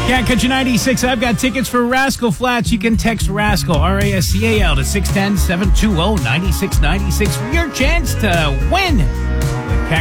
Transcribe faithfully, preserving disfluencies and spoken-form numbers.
Cat Country ninety-six, I've got tickets for Rascal Flats. You can text Rascal, R A S C A L, to six one zero, seven two zero, nine six nine six for your chance to win the Cat